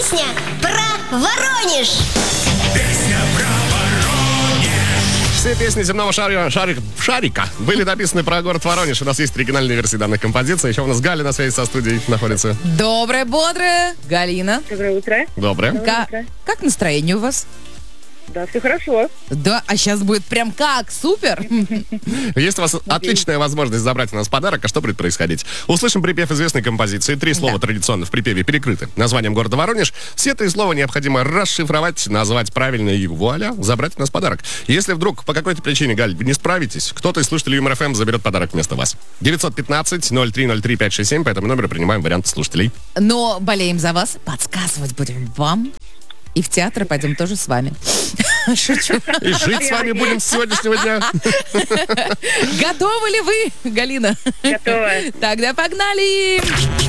Песня про Воронеж. Песня про Воронеж. Все песни земного шарика были написаны про город Воронеж. У нас есть оригинальные версии данных композиций. Еще у нас Галя на связи со студией находится. Доброе, бодрое. Галина. Доброе утро. Доброе. Как настроение у вас? Да, все хорошо. Да, а сейчас будет прям как, супер. Есть у вас отличная возможность забрать у нас подарок. А что будет происходить? Услышим припев известной композиции. 3 слова традиционно в припеве перекрыты названием города Воронеж. Все 3 слова необходимо расшифровать, назвать правильно и вуаля, забрать у нас подарок. Если вдруг по какой-то причине, Галь, не справитесь, кто-то из слушателей Юмор ФМ заберет подарок вместо вас. 915-0303-567, по этому номеру принимаем варианты слушателей. Но болеем за вас, подсказывать будем вам. И в театр пойдем тоже с вами. Шучу. И жить с вами будем с сегодняшнего дня. Готовы ли вы, Галина? Готова. Тогда погнали!